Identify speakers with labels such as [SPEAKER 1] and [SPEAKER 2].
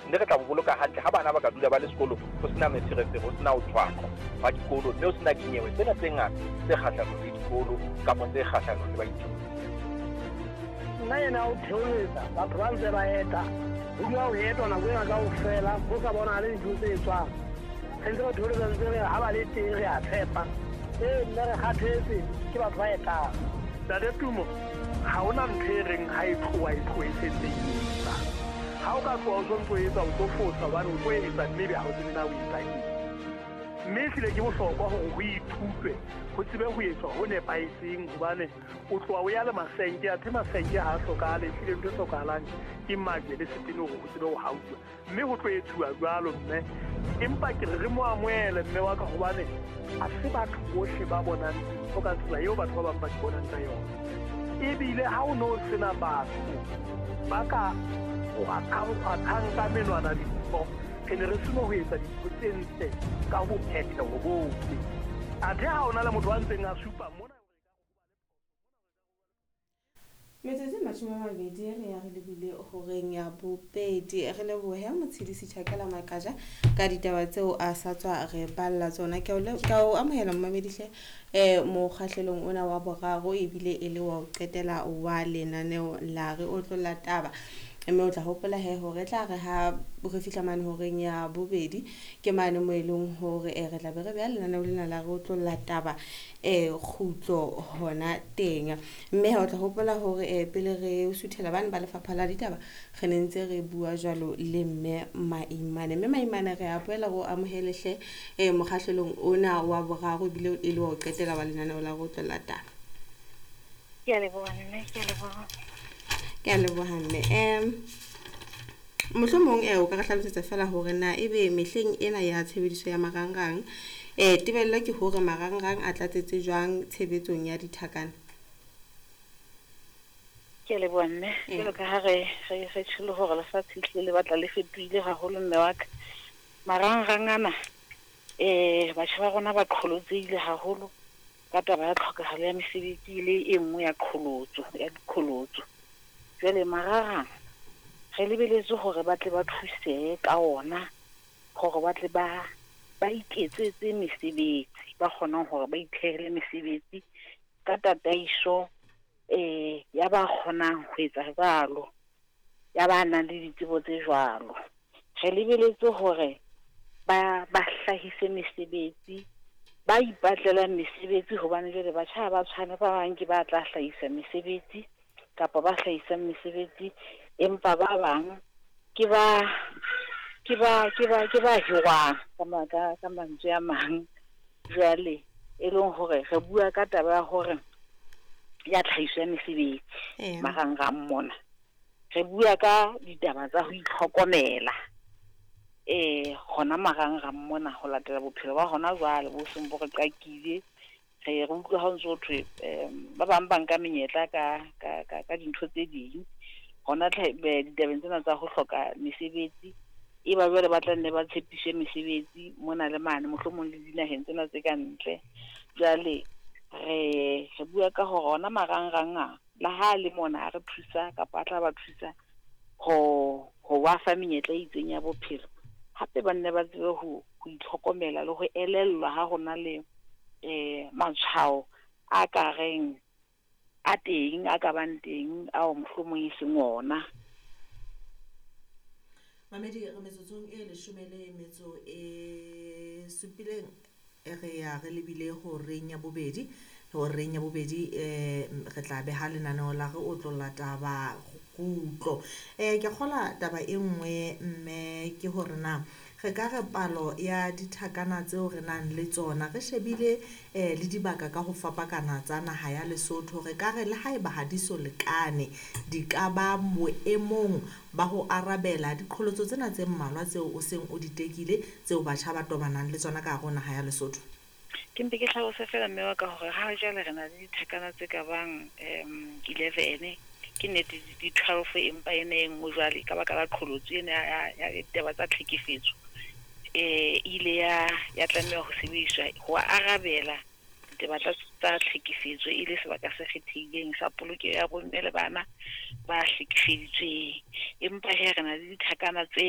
[SPEAKER 1] mme re tla bo boloka hantle ha bana ba ka dula ba le sekolo ho sena mesiretseng ho sena ho tshwakwa wa dikolo mme ho sena dinyewe tsena tse ngata tse kgahlanong le dikolo kapa tse kgahlanong le baithuti.
[SPEAKER 2] Nna yena o theoletsa batho ba ntse ba eta ho dula ho etwa nako ena kaofela ho sa bona le dintho tse etswang re ntse re theoletsa ntse re ha ba le teng re a tshepa nna re kgathetse ke batho ba etang. Tate Tumo ha ona ntho e reng ha e tloha e setse etsa ha o ka tloha o sontso etsa o tlo fosa hobane o tlo etsa maybe ha o tsebe na o etsa eng mme sile ke bohlokwa hore ho ithutwe ho tsebe ho etswa ho nepahetseng hobane o tloha o ya le masenke a the masenke ha a hlokahale ehlile ntho e hlokahalang ke maje le setene hore ho tsebe ho hauwa mme ho tlo etsuwa jwalo mme empa ke re mo amohele mme wa ka hobane a se batho bohle ba bonang o ka tsela eo batho ba bang ba di bonang ka yona ebile ha o no sena batho ba ka a thanka menwana dintho ke ne re seno ho etsa dintho tse ntle ka ho phethela ho bohle athe ha o na le motho a ntseng a supa mona
[SPEAKER 3] metsotso e 20 re ya re lebile horeng ya bobedi re lebohe motshedisi Tjhakela Makaja ka ditaba tseo a sa tswa re balla tsona ka o amohela mmamedihle mo kgahlelong ona wa boraro ebile e le wa o qetela wa lenaneo la re o tlola taba mme o tla hopola hore tla re ha re fihla mane horeng ya bobedi ke mane mo eleng hore re tla be re bea lenaneo lena la re o tlola taba khutlo hona teng mme ha o tla hopola hore pele re o suthela bana ba lefapha la ditaba re nentse re bua jwalo le mme Maimane re a boela go amohelehle mokgahlelong ona wa boraro bile e le wa o qetela wa lenaneo la go tlola taba.
[SPEAKER 4] Ke a leboha mme ke a leboha.
[SPEAKER 3] Ke a lebohanne mohlomong o ka hlalosetsa fela hore na ebe mehleng ena ya tshebediso ya marangrang tebella ke hore marangrang a tlatsetse jwang tshebetsong ya dithakana.
[SPEAKER 4] Ke a leboha mme jwalo ka ha re tshilo hore lefatshe le batla le fetohile haholo mme wa ka marangrang ana batjha ba rona ba qholotseile haholo ka taba ya tlhokahalo ya mesebetsi le e nngwe ya diqholotso jwale marara re lebeletse hore ba tle ba thuse ka ona hore ba tle ba iketsetse mesebetsi ba kgonang hore ba itlhehele mesebetsi ka tataiso ya ba kgonang ho etsa jwalo ya ba nang le ditsebo tse jwalo re lebeletse hore ba hlahise mesebetsi ba ipatlela mesebetsi hobane jwale batjha ba tshwane ba bang ke ba tla hlahisa mesebetsi kapa ba hlahisa mesebetsi empa ba bang ke ba hirwang ka mantswe a mang jwale e leng hore re bua ka taba ya hore ya tlhahiso ya mesebetsi marangrang mona re bua ka ditaba tsa ho itlhokomela hona marangrang mona ho latela bophelo ba hona jwale bo seng bo re qakile re utlwa ha ntse ho thwe ba bang ba nka menyetla ka dintho tse ding hona ditabeng tsena tsa ho hloka mesebetsi e ba jwale ba tla nne ba tshepiswe mesebetsi mona le mane mohlomong le dinaheng tsena tse ka ntle jwale re bua ka hore hona marangrang a la ha le mona a re thusa kapa a tla ba thusa ho wa fa menyetla e itseng ya bophelo hape ba nne ba tsebe ho itlhokomela le ho elellwa ha hona le matshwao a ka reng a teng a ka bang teng a o mohlomong e seng ona.
[SPEAKER 3] Mamedi re metsotsong e 17 re ya re lebile horeng ya bobedi re tla beha lenaneo la re o tlola taba kgutlo ke kgola taba e nngwe mme ke hore na re ka re palo ya dithakana tseo re nang le tsona re shebile le dibaka ka ho fapakana tsa naha ya Lesotho re ka re le haeba ha di so lekane di ka ba moemong ba ho arabela diqholotso tsena tse mmalwa tseo o seng o ditekile tseo batjha ba tobanang le tsona ka hona naha ya Lesotho.
[SPEAKER 4] Ke mpe ke hlalosa fela mme wa ka hore ha jwale re na le dithakana tse ka bang 11 ke nnete di 12 empa ene engwe jwale ka baka la qholotso ena ya taba tsa tlhekefetso ile ya tlameha ho sebediswa ho arabela ditaba tsa tlhekefetso ile sebaka se kgethileng sa polokeho ya bomme le bana ba hlekefeditsweng empa he re na le dithakana tse